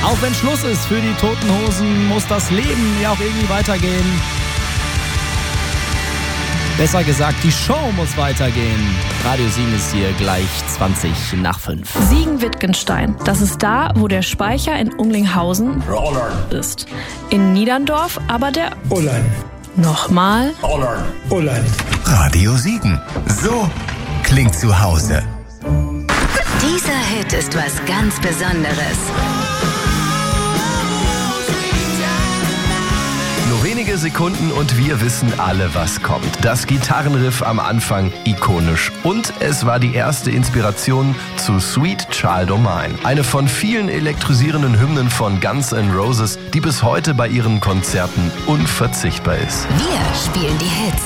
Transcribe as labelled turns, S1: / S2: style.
S1: Auch wenn Schluss ist für die Toten Hosen, muss das Leben ja auch irgendwie weitergehen. Besser gesagt, die Show muss weitergehen. Radio Siegen ist hier gleich 5:20.
S2: Siegen-Wittgenstein. Das ist da, wo der Speicher in Unglinghausen ist. In Niederndorf aber der
S3: Ullern.
S2: Nochmal.
S3: Ullern.
S4: Radio Siegen. So klingt zu Hause.
S5: Dieser Hit ist was ganz Besonderes.
S6: Nur wenige Sekunden und wir wissen alle, was kommt. Das Gitarrenriff am Anfang ikonisch. Und es war die erste Inspiration zu Sweet Child O' Mine. Eine von vielen elektrisierenden Hymnen von Guns N' Roses, die bis heute bei ihren Konzerten unverzichtbar ist.
S5: Wir spielen die Hits.